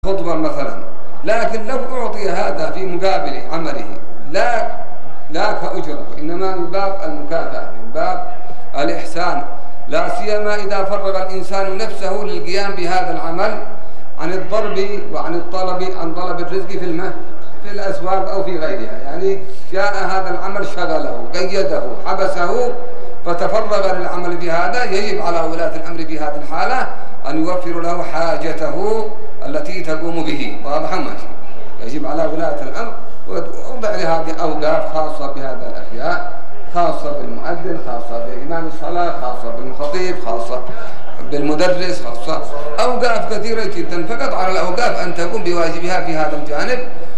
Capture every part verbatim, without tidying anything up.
خطبة مثلا، لكن لو أعطي هذا في مقابل عمله لا لا كأجرة، إنما من باب المكافأة، من باب الإحسان، لا سيما إذا فرغ الإنسان نفسه للقيام بهذا العمل عن الضرب وعن الطلب عن طلب الرزق في المه في الأسواق أو في غيرها. يعني جاء هذا العمل شغله قيده حبسه فتفرغ للعمل بهذا، يجب على ولاة الأمر في هذه الحالة أن يوفر له حاجته التي تقوم به. واضح ماشي؟ يجب على ولاة الأمر وضع لهذه أوقاف خاصة بهذا الأشياء، خاصة بالمؤذن، خاصة بإمام الصلاة، خاصة بالخطيب، خاصة بالمدرس، خاصة أوقاف كثيرة جدا. فقط على الأوقاف أن تقوم بواجبها في هذا الجانب.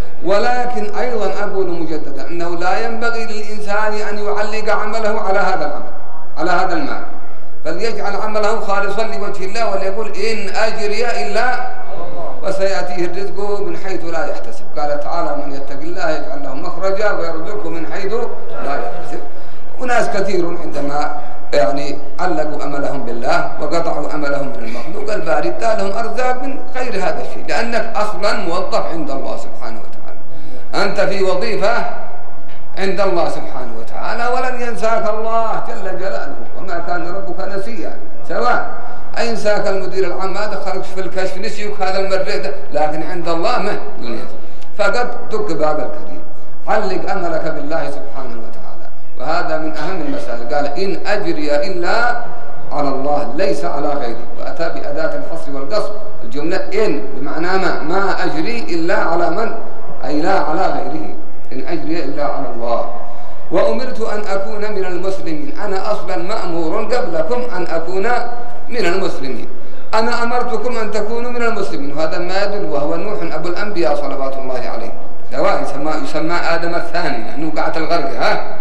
ولكن أيضا أقول مجددا أنه لا ينبغي للإنسان أن يعلق عمله على هذا العمل، على هذا المال، فليجعل عمله خالصا لوجه الله وليقول إن أجري إلا وسيأتيه الرزق من حيث لا يحتسب. قال تعالى: من يتق الله يجعل له مخرجا ويرزقه من حيث لا يحتسب. وناس كثير عندما يعني علقوا أملهم بالله وقطعوا أملهم من المخلوق الباري لهم أرزاق من غير هذا الشيء، لأنك أصلا موظف عند الله سبحانه وتعالى، أنت في وظيفة عند الله سبحانه وتعالى، ولن ينساك الله جل جلاله، وما كان ربك نسيا. سواء أينساك المدير العام ما دخلك في الكشف نسيك هذا المرة، لكن عند الله ما ينسى. فقد دق باب الكريم، علق أملك بالله سبحانه وتعالى، وهذا من أهم المسائل. قال: إن أجري إلا على الله ليس على غيره، وأتى بأداة الحصر والقصر. الجملة إن بمعنى ما ما أجري إلا على من؟ أي لا على غيره، إن أجري إلا على الله. وأمرت أن أكون من المسلمين، أنا أصلا مأمور قبلكم أن أكون من المسلمين، أنا أمرتكم أن تكونوا من المسلمين. وهذا ما يدل، وهو نوح أبو الأنبياء صلوات الله عليه، سواء يسمى, يسمى آدم الثاني لأنه وقعت الغرق. ها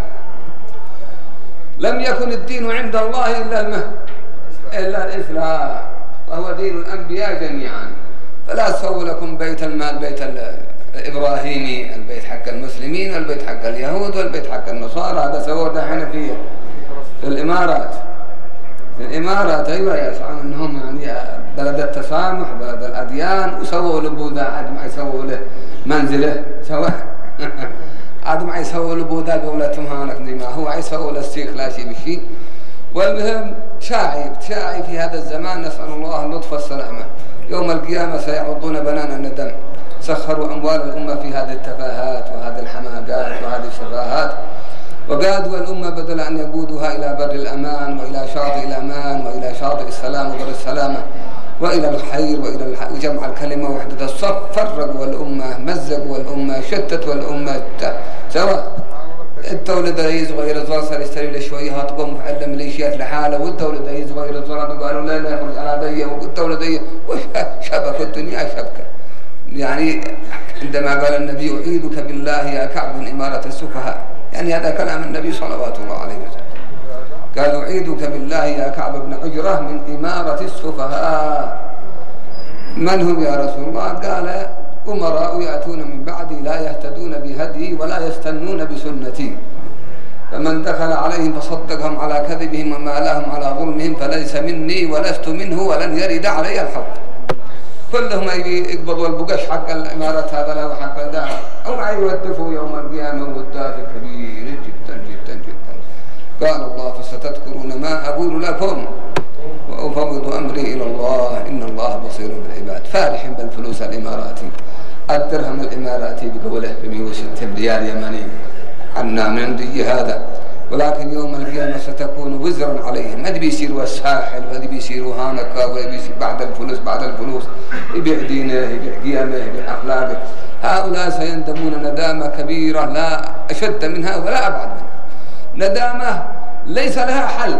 لم يكن الدين عند الله إلا المه إلا الإسلام، وهو دين الأنبياء جميعا. فلا تسووا لكم بيت المال بيت الإبراهيمي، البيت حق المسلمين والبيت حق اليهود والبيت حق النصارى. هذا سووا دحين في في الإمارات، في الإمارات أيوة يسعون أنهم يعني بلد التسامح، بلد الأديان، وسووا له بوذا عاد ما يسووا له منزله سواء عاد ما يسووا له بوذا قولتهم هانك زي ما هو يسووا له السيخ لا شيء بشيء. والمهم شاعي شاعي في هذا الزمان، نسأل الله اللطف والسلامة. يوم القيامة سيعضون بنان الندم، سخروا أموال الأمة في هذه التفاهات وهذه الحماقات وهذه السفاهات، وقادوا الأمة بدل أن يقودها إلى بر الأمان وإلى شاطئ الأمان وإلى شاطئ السلام وبر السلامة وإلى الخير وإلى جمع الكلمة ووحدة الصف. فرقوا الأمة، مزقوا الأمة، شتتوا الأمة. سواء الدولة ده يصغير الزرصر يشتري له شوية هتقوم فعلا ميليشيات لحاله، والدولة ده يصغير الزرصر قالوا لا لا يخرج على ضيّة، والدولة ده وشبكة الدنيا شبكة. يعني عندما قال النبي: أعيذك بالله يا كعب من إمارة السفهاء، يعني هذا كلام النبي صلوات الله عليه وسلم. قال: أعيذك بالله يا كعب بن عجرة من إمارة السفهاء. من هم يا رسول الله؟ قال: أمراء يأتون من بعدي لا يهتدون بهدي ولا يستنون بسنتي، فمن دخل عليهم فصدقهم على كذبهم وما لهم على ظلمهم فليس مني ولست منه ولن يرد علي الحق. كلهم يقبضوا البقش حق الإمارات هذا له حق ذا، أو ما يودفوا يوم القيامة والدافع كبير جدا جدا جدا. قال الله: فستذكرون ما أقول لكم وأفوض أمري إلى الله إن الله بصير بالعباد. فارح بالفلوس الإماراتي، الدرهم الإماراتي بقوله بمئة وستين ريال يمني عنا من عندي هذا، ولكن يوم القيامة ستكون وزرا عليهم. هذي بيصيروا الساحل، وهذي بيصيروا هانكا، وهذي بيصير بعد الفلوس بعد الفلوس يبيع دينه، يبيع قيامه، يبيع أخلاقه. هؤلاء سيندمون ندامة كبيرة لا أشد منها ولا أبعد منها. ندامة ليس لها حل،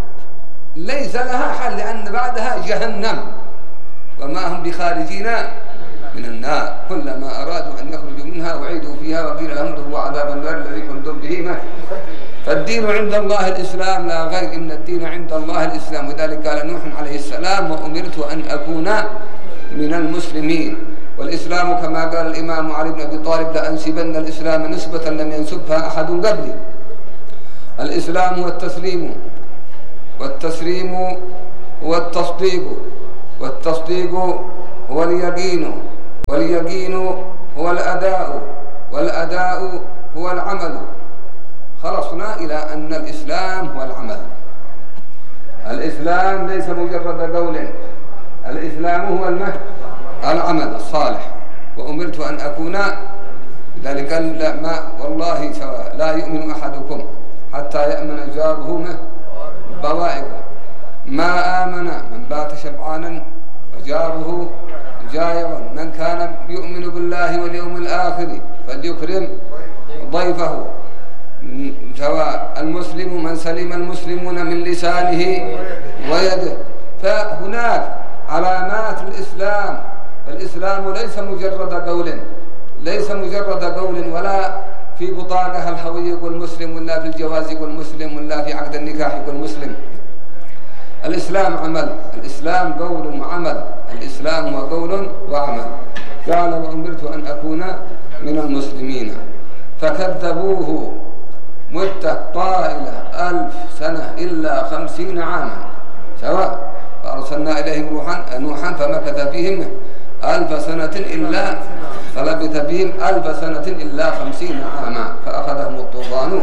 ليس لها حل، لأن بعدها جهنم وما هم بخارجين من النار. كلما أرادوا أن يخرجوا منها وعيدوا فيها وقيل لهم ذوقوا عذاب النار الذي كنتم به مكرهين. فالدين عند الله الإسلام لا غير، إن الدين عند الله الإسلام. وذلك قال نوح عليه السلام: وأمرت أن أكون من المسلمين. والإسلام كما قال الإمام علي بن أبي طالب: لأنسبن الإسلام نسبة لم ينسبها أحد قبلي. الإسلام هو التسليم، والتسليم هو التصديق، والتصديق هو اليقين، واليقين هو الأداء، والأداء هو العمل. خلصنا إلى أن الإسلام هو العمل. الإسلام ليس مجرد قول، الإسلام هو المهد العمل الصالح. وأمرت أن أكون ذلك لا ما والله سواء لا يؤمن أحدكم حتى يأمن جاره بوائقه. ما آمن من بات شبعانا وجاره جائع. من كان يؤمن بالله واليوم الآخر فليكرم ضيفه. سواء المسلم من سلم المسلمون من لسانه ويده. فهناك علامات الإسلام. الإسلام ليس مجرد قول، ليس مجرد قول، ولا في بطاقة الهوية يقول مسلم، ولا في الجواز يقول مسلم، ولا في عقد النكاح يقول مسلم. الإسلام عمل، الإسلام قول وعمل، الإسلام هو قول وعمل. قال وأمرت أن أكون من المسلمين فكذبوه مدة طائلة ألف سنة إلا خمسين عاما سواء. فأرسلنا إليهم روحا نوحا فمكث فيهم ألف سنة إلا فلبث بهم ألف سنة إلا خمسين عاما فأخذهم الطوفان.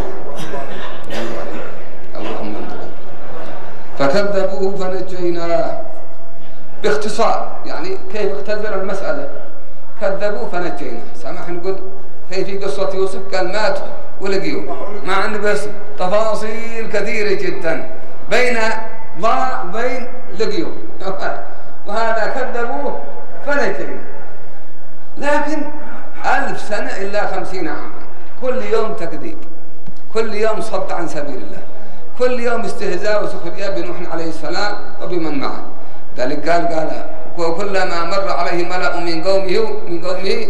اللهم فكذبوه فنجيناه. باختصار يعني كيف اختزل المسألة. كذبوه فنجيناه. سامح نقول كيف قصة يوسف قال مات ولقيوه، مع أن بس تفاصيل كثيرة جدا بين ضاع وبين لقيوه. وهذا كذبوه فنجيناه. لكن ألف سنة إلا خمسين عاما. كل يوم تكذيب، كل يوم صد عن سبيل الله، كل يوم استهزاء وسخرية بنوح عليه السلام وبمن معه. ذلك قال قال وكلما مر عليه ملأ من قومه من قومه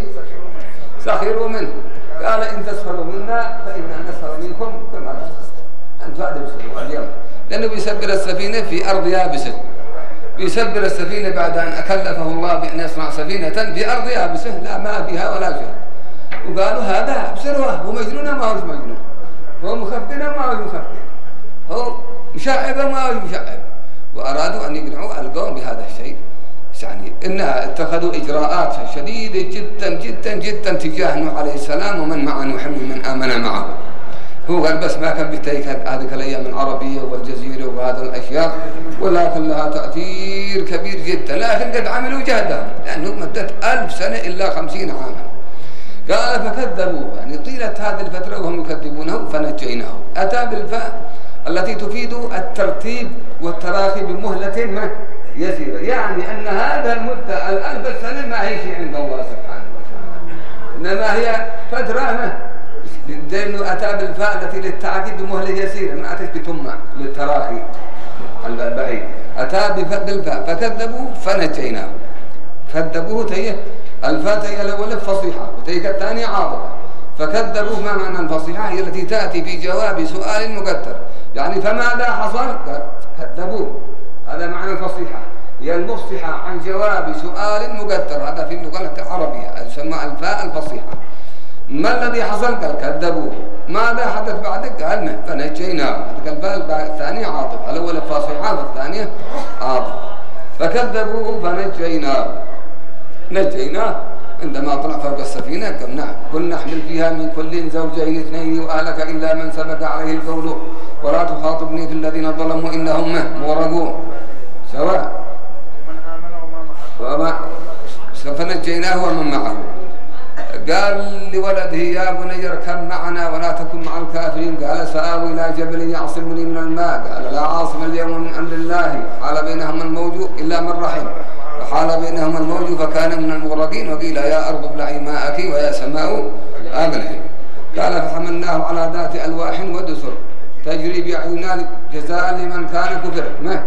سخروا منه قال إن تسخروا منا فإنا نسخر منكم كما تسخرون. أنتم هذا اليوم لأنه بيسبر السفينة في أرض يابسة، بيسبر السفينة بعد أن أكلفه الله بأن يصنع سفينة في أرض يابسة لا ماء فيها ولا شيء. وقالوا هذا بسروه، هو مجنون ما هو مجنون، هو مخفن ما هو مخفن، هو مشعب ما هو مشعب. وأرادوا أن يقنعوا القوم بهذا الشيء. يعني إنها اتخذوا إجراءات شديدة جدا جدا جدا تجاه نوح عليه السلام ومن مع نوح ومن آمن معه. هو قال بس ما كان بيتيك هذه الأيام العربية والجزيرة وهذا الأشياء، ولكن لها تأثير كبير جدا. لكن قد عملوا جهدهم لأنه مدت ألف سنة إلا خمسين عاما. قال فكذبوه يعني طيلة هذه الفترة وهم يكذبونه فنجيناه. أتى بالفاء التي تفيد الترتيب والتراخي بمهلة يسيرة، يعني أن هذا المدة الألف سنة ما هي شيء عند الله سبحانه وتعالى، إنما هي فترة لأنه أتى بالفاء التي للتعقيد بمهلة يسيرة، ما أتت بتمة للتراخي البعيد. أتى بالفاء فكذبوه فنجيناه. كذبوه تيه الفاء تيه الأولى فصيحة وتيه الثانية عاطفة. فكذبوه ما معنى الفصيحة؟ هي التي تأتي في جواب سؤال مقدر، يعني فماذا حصل؟ كذبوه. هذا معنى الفصيحة، هي المفصحة عن جواب سؤال مقدر. هذا في اللغة العربية يسمى الفاء الفصيحة. ما الذي حصل؟ قال كذبوه. ماذا حدث بعدك؟ قال ما فنجيناه. هذا الفاء الثانية عاطفة، الأولى فصيحة والثانية عاطفة. فكذبوه فنجيناه. نجيناه عندما طلع فوق السفينة قلنا كل نحمل فيها من كل زوجين اثنين وأهلك إلا من سبق عليه القول ولا تخاطبني في الذين ظلموا إنهم مغرقون. سواء وما فنجيناه ومن معه. قال لولده يا بني اركب معنا ولا تكن مع الكافرين. قال سآوي إلى جبل يعصمني من الماء. قال لا عاصم اليوم من أمر الله حال بينهما الموج إلا من رحم فحال بينهما الموج فكان من المغرقين. وقيل يا أرض ابلعي ماءك ويا سماء أقلعي. قال فحملناه على ذات ألواح ودسر تجري بأعيننا جزاء لمن كان كفر. ما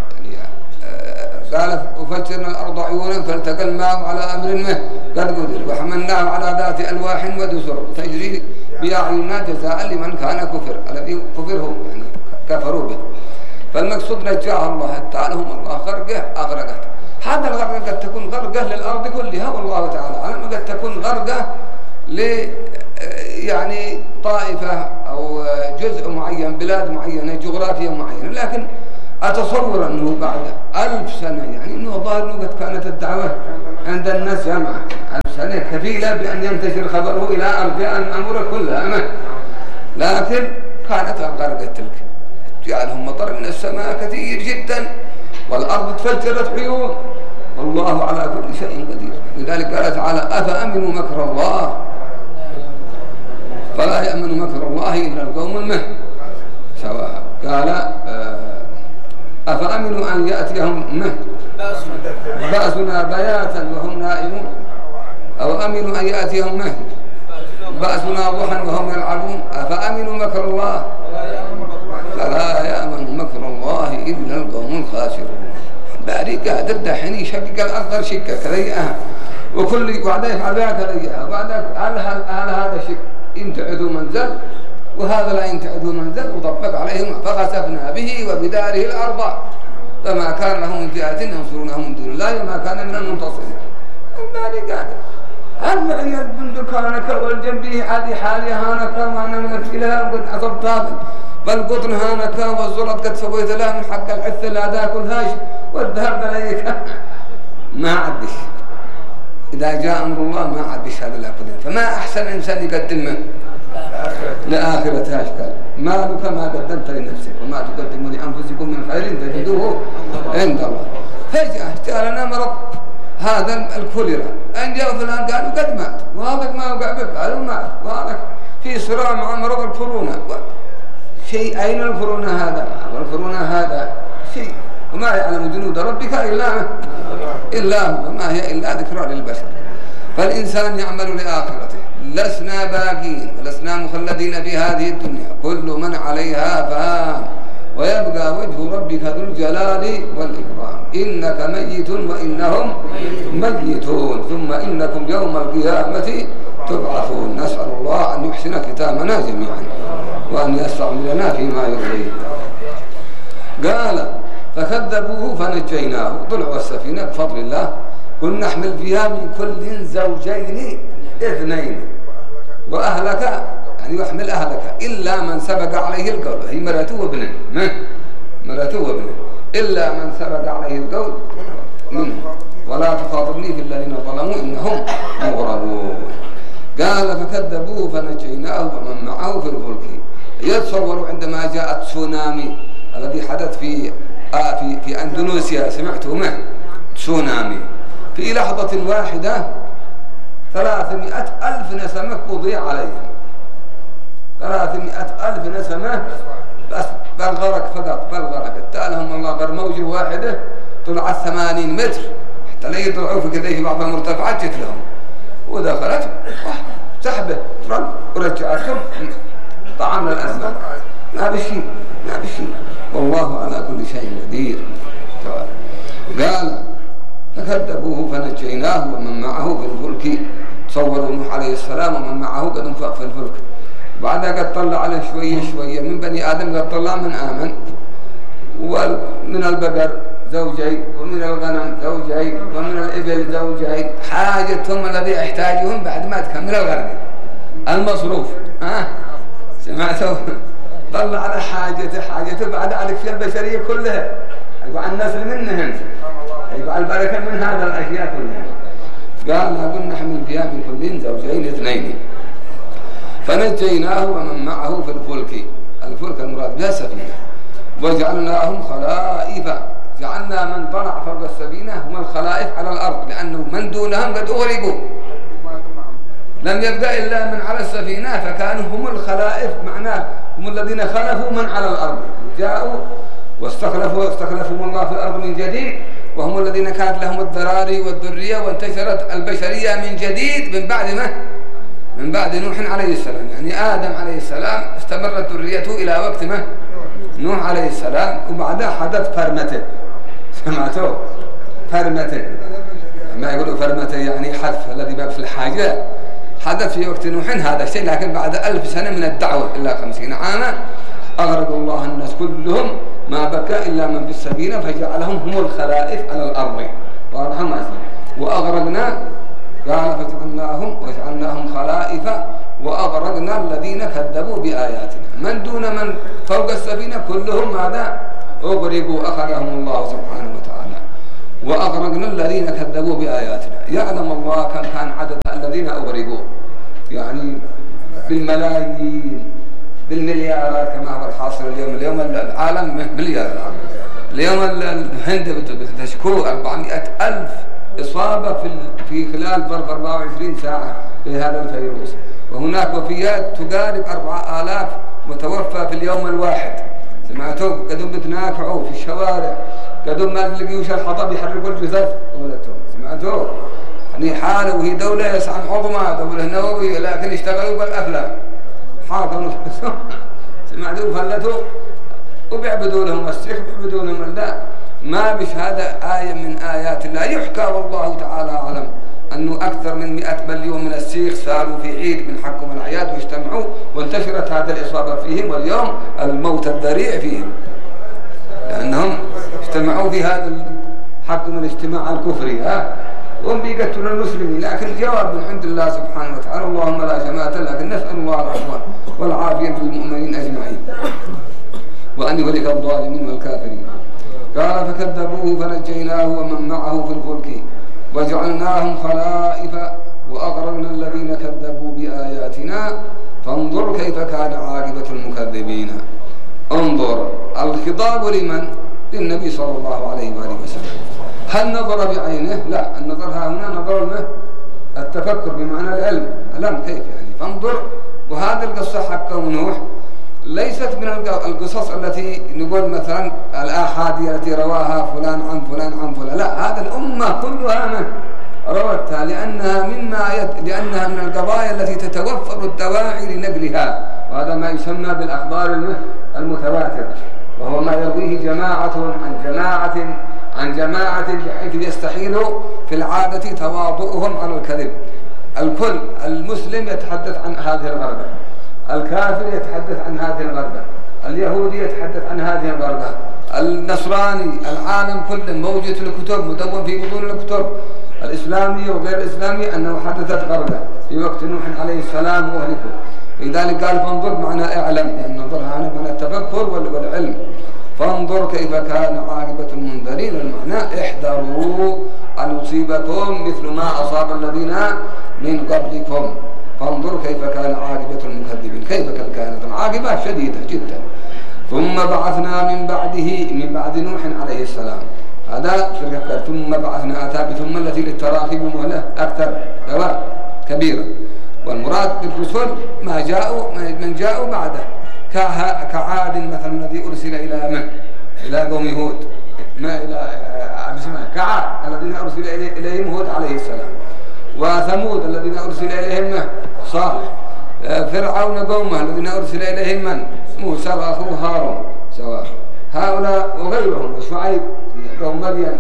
قال وفجرنا الأرض عيونا فالتقى الماء على أمر ما قد قدر وحملناه على ذات ألواح ودسر تجري بأعيننا جزاء لمن كان كفر الذي كفرهم يعني كفروا به. فالمقصود نجاه الله تعالهم الله غرقه أغرقت. هذا الغرقة قد تكون غرقة للأرض كلها والله تعالى أعلم، قد تكون غرقة ل يعني طائفة أو جزء معين بلاد معينة جغرافيا معينة. لكن أتصور أنه بعد ألف سنة يعني أنه ظاهر أنه قد كانت الدعوة عند الناس جمعة ألف سنة كفيلة بأن ينتشر خبره إلى أرجاء الأمور كلها أمه. لكن كانت الغرقة تلك جاء مطر من السماء كثير جدا والأرض تفجرت عيون والله على كل شيء قدير. لذلك قال تعالى أفأمنوا مكر الله فلا يأمن مكر الله إلا القوم المهن سواء. قال أفأمنوا أن يأتيهم مهن بأسنا بياتا وهم نائمون أو أمنوا أن يأتيهم مهن بأسنا ضحى وهم يلعبون أفأمنوا مكر الله فلا يأمن مكر الله إلا القوم الخاسرون. باري قادر دحين يشقق الأرض شقة كذيئها وكل وعدا يفعل بها كذيئها وبعدك هل هذا شق إن تعدوا منزل وهذا لا إن تعدوا منزل وطبق عليهم فخسفنا به وبداره الأرض فما كان لهم من فئة ينصرونه من دون الله وما كان من المنتصرين. باري قادر هل معي البندق هانك والجنبي هذه حالي هانك وأنا من الفئة قد أصبتها بل قطن هانك والزلط قد سويت لها من حق الحث لا تاكلهاش والذهب عليك ما عدش. إذا جاء أمر الله ما عدش هذا الأكلين. فما أحسن إنسان يقدمه لآخرة أشكال مالك ما قدمت لنفسك وما تقدموا لأنفسكم من خير تجدوه عند الله. فجأة جاء لنا مرض هذا الكوليرا أن جاء فلان قالوا قد مات وهذا ما وقع بك قالوا مات وهذا في صراع مع مرض الكورونا شيء. أين الكورونا هذا والكورونا هذا شيء وما يعلم جنود ربك إلا إلا هو ما هي إلا ذكرى للبشر. فالإنسان يعمل لآخرته لسنا باقين ولسنا مخلدين في هذه الدنيا كل من عليها فان ويبقى وجه ربك ذو الجلال والإكرام. إنك ميت وإنهم ميتون ثم إنكم يوم القيامة تبعثون. نسأل الله أن يحسن ختامنا جميعا وأن يستعملنا فيما يرضيه. قال فكذبوه فنجيناه طلعوا السفينة بفضل الله كنا نحمل فيها من كل زوجين اثنين وأهلك يعني يحمل أهلك إلا من سبق عليه القول هي مرته وابنه مرته وابنه إلا من سبق عليه القول منه ولا تخاطبني في الذين ظلموا إنهم مغرقون. قال فكذبوه فنجيناه ومن معه في الفلك. يتصوروا عندما جاء تسونامي الذي حدث في آه في في أندونيسيا سمعتمه تسونامي في لحظة واحدة ثلاثمائة ألف نسمة قضي عليهم ثلاثمائة ألف نسمة بس بالغرق فقط بالغرق اتالهم الله برموجة واحدة طلعت ثمانين متر حتى لا يطلعوا في كذا في بعض المرتفعات جت لهم ودخلت سحبه رد ورجعتهم طعمنا الأسماك ما بشيء ما بشيء والله على كل شيء قدير. قال فكذبوه فنجيناه ومن معه في الفلك. تصوروا نوح عليه السلام ومن معه قد انفق في الفلك بعدها قد طلع عليه شوية شوية من بني آدم قد طلع من آمن ومن البقر زوجين ومن الغنم زوجين ومن الإبل زوجين حاجتهم الذي يحتاجهم بعد ما تكمل الغرق المصروف ها سمعتوا طلع على حاجته حاجته بعد على في البشرية كلها يبقى النسل منهم يبقى البركة من هذا الأشياء كلها. قال قلنا نحمل فيها من كل زوجين اثنين فنجيناه ومن معه في الفلك. الفلك المراد بها سفينة وجعلناهم خلائف. جعلنا من طلع فوق السفينة هم الخلائف على الأرض لأنه من دونهم قد أغرقوا لم يبقى إلا من على السفينة فكانوا هم الخلائف معناه هم الذين خلفوا من على الأرض جاءوا واستخلفوا واستخلفهم الله في الأرض من جديد وهم الذين كانت لهم الذراري والذرية وانتشرت البشرية من جديد من بعد ما من بعد نوح عليه السلام. يعني آدم عليه السلام استمرت ذريته إلى وقت ما نوح عليه السلام وبعدها حدث فرمته. سمعتوا فرمته ما يقولوا فرمته يعني حذف الذي باب في الحاجة حدث في وقت نوح هذا الشيء لكن بعد ألف سنة من الدعوة إلا خمسين عاما أغرق الله الناس كلهم ما بكى إلا من في السفينة فجعلهم هم الخلائف على الأرض وأغرقنا قال فجعلناهم وجعلناهم خلائف وأغرقنا الذين كذبوا بآياتنا. من دون من فوق السفينة كلهم ماذا أغرقوا أخذهم الله سبحانه وتعالى. وأغرقنا الذين كذبوا بآياتنا. يعلم الله كم كان عدد الذين أغرقوا، يعني بالملايين بالمليارات كما هو الحاصل اليوم. اليوم العالم مليار، اليوم الهند بتشكو أربعمائة ألف إصابة في في خلال ظرف أربعة وعشرين ساعة بهذا الفيروس، وهناك وفيات تقارب أربعة آلاف متوفى في اليوم الواحد. سمعتوا قدوم بتنافعوا في الشوارع، قدوم ما تلاقيوش الحطب يحرقوا الجثث ولدتهم. سمعتوا يعني حالة، وهي دولة يسعى عظمى، دولة نووية، لكن اشتغلوا بالأفلام، حاكموا نفسهم. سمعتوا فلتوا وبيعبدوا لهم السيخ، بيعبدوا لهم لا ما بش. هذا آية من آيات الله يحكى، والله تعالى أعلم أنه أكثر من مئة مليون من السيخ صاروا في عيد من حقهم الأعياد واجتمعوا، وانتشرت هذه الإصابة فيهم، واليوم الموت الذريع فيهم لأنهم اجتمعوا في هذا حقهم الاجتماع الكفري، ها وهم بيقتلوا المسلمين. لكن جواب من عند الله سبحانه وتعالى، اللهم لا شماتة، لكن نسأل الله العفو والعافية للمؤمنين أجمعين، وأن يهلك الظالمين والكافرين. قال فكذبوه فنجيناه ومن معه في الفلك وجعلناهم خلائف وأغرقنا الذين كذبوا بآياتنا فانظر كيف كان عاقبة المكذبين. انظر الخطاب لمن؟ للنبي صلى الله عليه وآله وسلم. هل نظر بعينه؟ لا، النظر ها هنا نظر التفكر بمعنى العلم. العلم كيف يعني؟ فانظر. وهذه القصة حق نوح ليست من القصص التي نقول مثلا الآحادية التي رواها فلان عن فلان عن فلان، لا، هذا الأمة كلها من روتها، لأنها مما يد... لأنها من القضايا التي تتوفر الدواعي لنقلها، وهذا ما يسمى بالأخبار المتواترة، وهو ما يرويه جماعة عن جماعة عن جماعة بحيث يستحيل في العادة تواضعهم على الكذب. الكل المسلم يتحدث عن هذه الغربة، الكافر يتحدث عن هذه الغربة، اليهودي يتحدث عن هذه الغربة، النصراني، العالم كله موجود في الكتب، مدون في بطون الكتب، الإسلامي وغير الإسلامي أنه حدثت غربة في وقت نوح عليه السلام وأهلكم. لذلك قال فانظر معنى اعلم، لأن نظر هنا معنى التفكر والعلم. فانظر كيف كان عاقبة المنذرين، المعنى احذروا أن يصيبكم مثل ما أصاب الذين من قبلكم. فانظر كيف كان عاقبة المكذبين، كيف كانت العاقبة شديدة جدا. ثم بعثنا من بعده من بعد نوح عليه السلام، هذا شركة. ثم بعثنا أتى بثم التي للتراخي بمهلة أكثر دواء كبيرة، والمراد بالرسل ما جاءوا من جاءوا بعده، كعاد مثلا الذي أرسل إلى من؟ إلى قوم هود، ما إلى كعاد الذين أرسل إليهم هود عليه السلام، وثمود الذين أرسل إليهم صالح، فرعون قومه الذين أرسل إليهم من؟ موسى وأخوه هارون سواء، هؤلاء وغيرهم، وشعيب قوم مدين.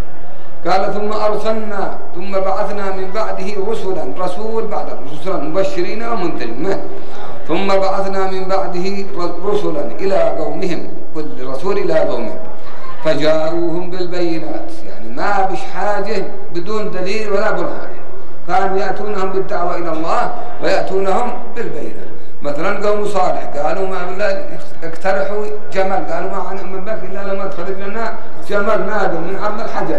قال ثم أرسلنا ثم بعثنا من بعده رسلا، رسول بعد رسلا مبشرين ومنذرين. ثم بعثنا من بعده رسلا إلى قومهم، كل رسول إلى قومهم، فجاءوهم بالبينات، يعني ما بش حاجة بدون دليل ولا برهان، كانوا يأتونهم بالدعوة إلى الله ويأتونهم بالبينات. مثلا قوم صالح قالوا ما بالله اقترحوا جمل، قالوا ما عن من بك إلا لما تخرج لنا جمل نادم من عرض الحجر،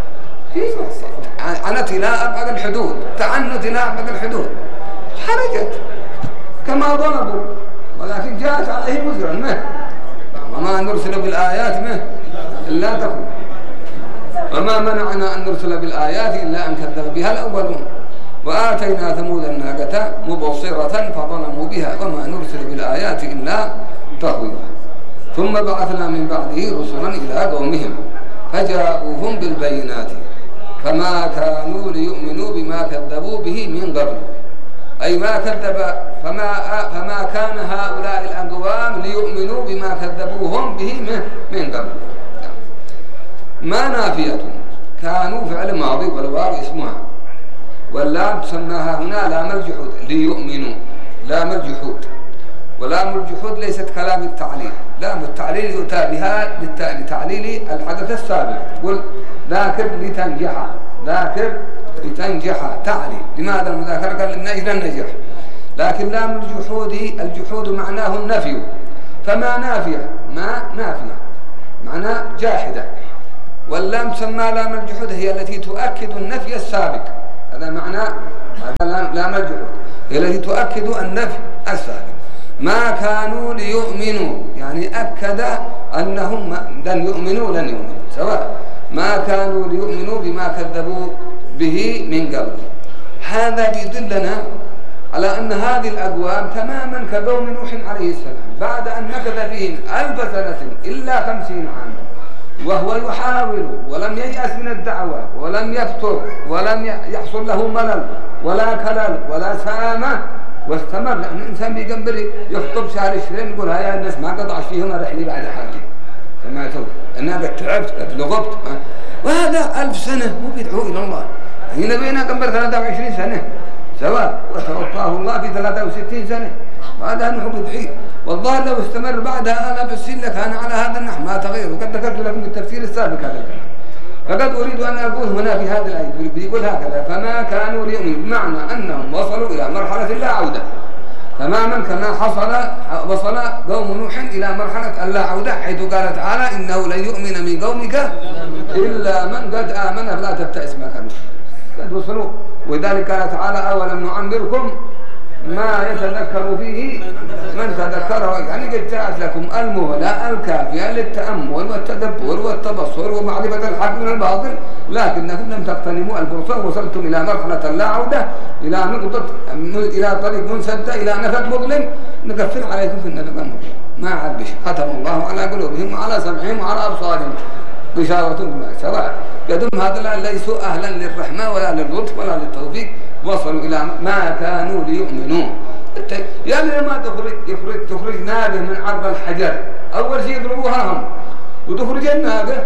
عنت إلى أبعد الحدود، تعنت إلى أبعد الحدود، خرجت كما ضربوا، ولكن جاءت عليه وزرا منه، وما نرسل بالآيات منه إلا تقول، وما منعنا أن نرسل بالآيات إلا أن كذب بها الأولون، وآتينا ثمود الناقة مبصرة فظلموا بها، وما نرسل بالآيات إلا تخويفا. ثم بعثنا من بعده رسلا إلى قومهم فجاءوهم بالبينات فما كانوا ليؤمنوا بما كذبوا به من قبل، أي ما كذب فما فما كان هؤلاء الأقوام ليؤمنوا بما كذبوهم به من قبل. ما نافية، كانوا فعل ماضي والواو اسمها، واللام تسماها هنا لام الجحود، ليؤمنوا لام الجحود، ولام الجحود ليست كلام التعليل، لام التعليل يؤتى بها لتعليل الحدث السابق، قل ذاكر لتنجح، ذاكر لتنجح تعليل. لماذا المذاكرة؟ قال للنجح للنجح. لكن لام الجحود الجحود معناه النفي، فما نافية، ما نافية معنى جاحدة. واللام تسمى لام الجحود، هي التي تؤكد النفي السابق. هذا معنى هذا لام الجحود، هي التي تؤكد النفي السابق. ما كانوا ليؤمنوا، يعني أكد أنهم لن يؤمنوا لن يؤمنوا سواء. ما كانوا ليؤمنوا بما كذبوا به من قبل. هذا يدلنا على أن هذه الأقوام تماما كقوم نوح عليه السلام، بعد أن مكث فيهم ألف سنة إلا خمسين عاما وهو يحاول ولم ييأس من الدعوة ولم يفتر ولم يحصل له ملل ولا كلل ولا سامة، واستمر. لأن الإنسان بيقنبر يخطب شهر عشرين يقول هيا الناس ما قطعش فيهم رحلي بعد حاجة، سمعتوا أنا قد تعبت قد لغبت، وهذا ألف سنة مو بيدعو إلى الله. هنا بينا قنبر ثلاثة وعشرين سنة سواء، وتوفاه الله في ثلاثة وستين سنة، وهذا نحو بدعي. والظاهر لو استمر بعدها آلاف السنين لكان على هذا النحو ما تغير. وقد ذكرت لكم بالتفسير السابق هذا الكلام. فقد أريد أن أقول هنا في هذه الآية بيقول هكذا: فما كانوا ليؤمنوا، بمعنى أنهم وصلوا إلى مرحلة لا عودة تماما كما حصل وصل قوم نوح إلى مرحلة لا عودة، حيث قال تعالى: إنه لن يؤمن من قومك إلا من قد آمن فلا تبتئس ما كانوا قد وصلوا. ولذلك قال تعالى: أولم نعمركم ما يتذكر فيه من تذكره، يعني قد جاءت لكم المهلة الكافية للتأمل والتدبر والتبصر ومعرفة الحق من الباطل، لكنكم لم تغتنموا الفرصة ووصلتم إلى مرحلة لا عودة، إلى نقطة، إلى طريق منسد، إلى نفق مظلم نقفل عليكم في النفق المظلم. ما عاد بش ختم الله على قلوبهم وعلى سمعهم وعلى أبصارهم بشارة بما سواء. قدم هذا ليسوا أهلا للرحمة ولا لللطف ولا للتوفيق، وصلوا إلى ما كانوا ليؤمنوا. يعني لما تخرج يخرج تخرج ناقة من عرض الحجر، أول شيء يضربوها هم، وتخرج الناقة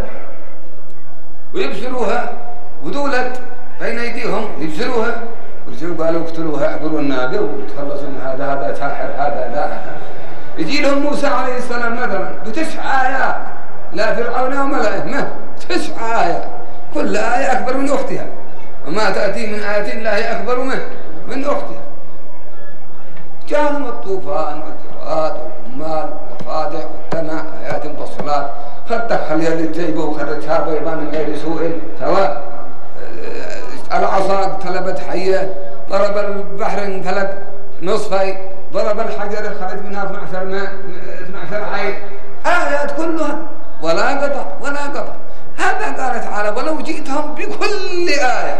ويبشروها ودولت بين أيديهم يبشروها، ورجعوا قالوا اقتلوها اعبروا الناقة وتخلصوا من هذا هذا ساحر هذا لا. يجي لهم موسى عليه السلام مثلا بتسع آيات، لا فرعون وملئه، تسع آيات كل آية أكبر من أختها، وما تأتي من آية الله أكبر منه من أختها. جاءهم الطوفان والجراد والأمال والفادع والدمع، آيات مفصلات. خدك خليها للجيبه وخرجها بيضا من غير سوء سواء. العصا اقتلبت حية، ضرب البحر انفلق نصفي، ضرب الحجر خرج منها اثني عشر عين، آيات كلها ولا قطع ولا قطع. هذا قال تعالى: ولو جئتهم بكل آية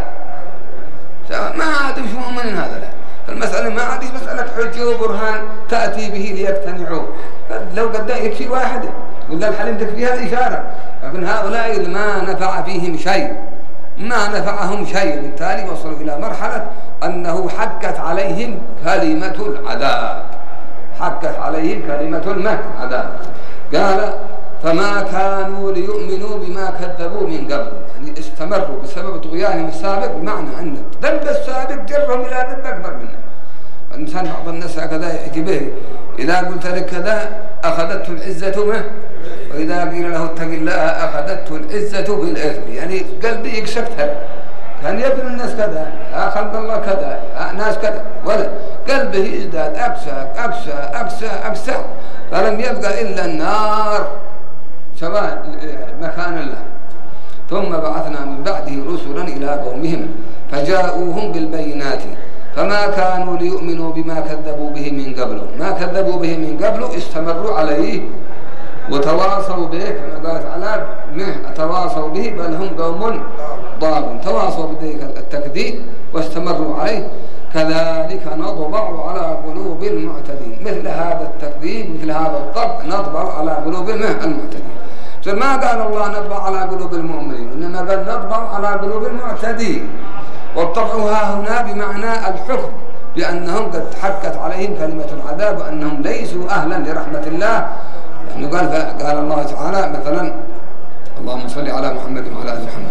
ما عاد مش مؤمن. هذا لا، فالمسألة ما عاد مسألة حجة وبرهان تأتي به ليقتنعوا. لو قد يكفي واحد ولا الحلم تكفيها الإشارة، لكن هؤلاء ما نفع فيهم شيء، ما نفعهم شيء، بالتالي وصلوا إلى مرحلة أنه حكت عليهم كلمة العذاب، حكت عليهم كلمة العذاب. قال: فما كانوا ليؤمنوا بما كذبوا من قبل، يعني استمروا بسبب طغيانهم السابق، بمعنى أن الذنب السابق جرهم إلى ذنب أكبر منه. الإنسان بعض الناس هكذا يحكي به: إذا قلت لك كذا أخذته العزة منه، وإذا قيل له اتق الله أخذته العزة بالإثم، يعني قلبي يكسكتها. كان يبني الناس كذا، يا خلق الله كذا، يا ناس كذا، ولا قلبه يزداد أكسى أكسى أكسى أكسى، فلم يبقى إلا النار سواء مكان الله. ثم بعثنا من بعده رسلا إلى قومهم فجاءوهم بالبينات فما كانوا ليؤمنوا بما كذبوا به من قبل. ما كذبوا به من قبل استمروا عليه وتواصوا به، كما قال تعالى: تواصوا به بل هم قوم ضالون. تواصوا بذلك التكذيب واستمروا عليه. كذلك نطبع على قلوب المعتدين، مثل هذا التكذيب مثل هذا الطبع نطبع على قلوب المعتدين. ما قال الله نطبع على قلوب المؤمنين، إنما قال نطبع على قلوب المعتدين. والطبع ها هنا بمعنى الحكم بأنهم قد حكت عليهم كلمة العذاب وأنهم ليسوا أهلا لرحمة الله. يعني قال قال الله تعالى مثلا: اللهم صل على محمد وعلى آل محمد.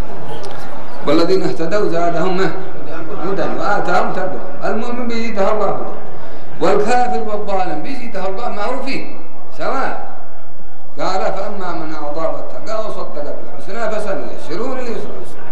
والذين اهتدوا زادهم هدى وآتاهم تقوى. المؤمن بيزيدها الله هدى، والكافر والظالم بيزيدها الله ما هو فيه سواء. قال: فأما من أعطى واتقى وصدق بالحسنى فسنيسره لليسرى،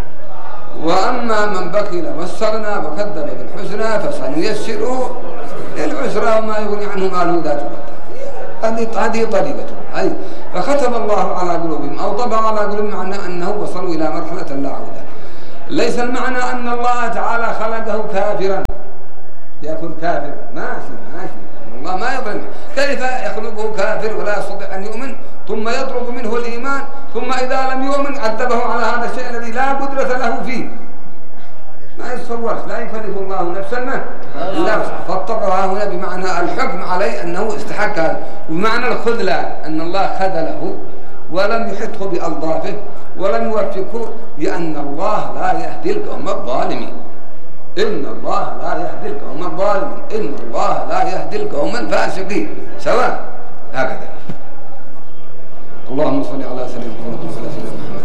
وأما من بخل واستغنى وكذب بالحسنى فسنيسره للعسرى، وما يغني عنه ماله ذات هذه هذه طريقته. أي فختم الله على قلوبهم أو طبع على قلوبهم، معنى أنه وصلوا إلى مرحلة لا عودة. ليس المعنى أن الله تعالى خلقه كافرا يكون كافر، ماشي ماشي، الله ما يظلم. كيف يخلقه كافر ولا يستطيع أن يؤمن ثم يطلب منه الإيمان، ثم إذا لم يؤمن عذبه على هذا الشيء الذي لا قدرة له فيه؟ ما يتصورش، لا يكلف الله نفسا ما إلا وسعها. فالطبع هنا بمعنى الحكم عليه أنه استحق هذا، وبمعنى الخذلان أن الله خذله ولم يحطه بألطافه ولم يوفقه، لأن الله لا يهدي القوم الظالمين. إن الله لا يهدي القوم الظالمين، إن الله لا يهدي القوم الفاسقين، سواء هكذا. اللهم صل على سيدنا محمد وعلى سيدنا محمد.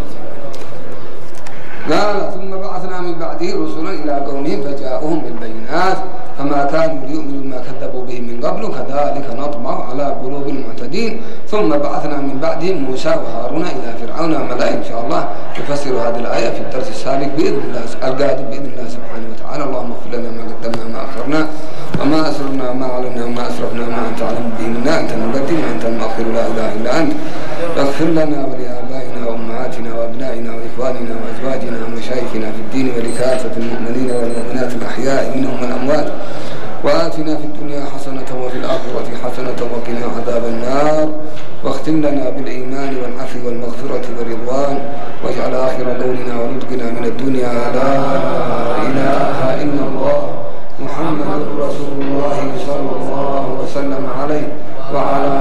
قال ثم بعثنا من بعده رسلا إلى قومهم فجاءوهم بالبينات فما كانوا ليؤمنوا بما كذبوا به من قبل كذلك نطبع على قلوب المعتدين. ثم بعثنا من بعدهم موسى وهارون إلى فرعون وملئه. إن شاء الله نفسر هذه الآية في الدرس السابق بإذن الله القادم بإذن الله سبحانه وتعالى. اللهم اغفر لنا ما قدمنا وما أخرنا وما أسررنا وما أعلنا وما أسرفنا وما أنت أعلم به منا، أنت المقدم وأنت المؤخر لا إله إلا أنت. اغفر لنا ولآبائنا وأمهاتنا وأبنائنا وإخواننا وأزواجنا ومشايخنا في الدين ولكافة المؤمنين والمؤمنات الأحياء منهم والأموات، وآتنا في الدنيا حسنة وفي الآخرة حسنة وقنا عذاب النار، واختم لنا بالإيمان والعفو والمغفرة والرضوان، واجعل آخر قولنا ونطقنا من الدنيا لا إله إلا الله محمد رسول الله صلى الله وسلم عليه وعلى